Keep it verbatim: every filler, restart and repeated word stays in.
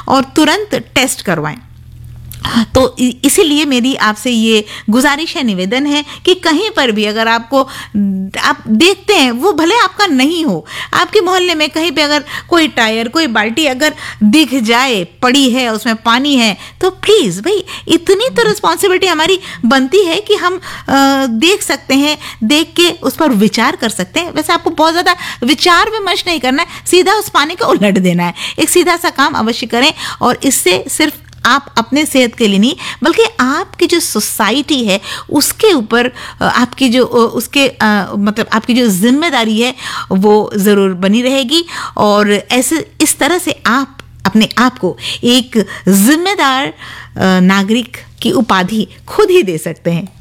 और तुरंत टेस्ट करवाएं। तो इसीलिए मेरी आपसे ये गुजारिश है, निवेदन है कि कहीं पर भी अगर आपको आप देखते हैं, वो भले आपका नहीं हो, आपके मोहल्ले में कहीं पे अगर कोई टायर, कोई बाल्टी अगर दिख जाए पड़ी है, उसमें पानी है, तो प्लीज़ भाई इतनी तो रिस्पॉन्सिबिलिटी हमारी बनती है कि हम आ, देख सकते हैं, देख के उस पर विचार कर सकते हैं। वैसे आपको बहुत ज़्यादा विचार विमर्श नहीं करना है, सीधा उस पानी को उलट देना है। एक सीधा सा काम अवश्य करें, और इससे सिर्फ आप अपने सेहत के लिए नहीं बल्कि आपकी जो सोसाइटी है उसके ऊपर आपकी जो उसके मतलब आपकी जो जिम्मेदारी है वो ज़रूर बनी रहेगी, और ऐसे इस तरह से आप अपने आप को एक जिम्मेदार नागरिक की उपाधि खुद ही दे सकते हैं।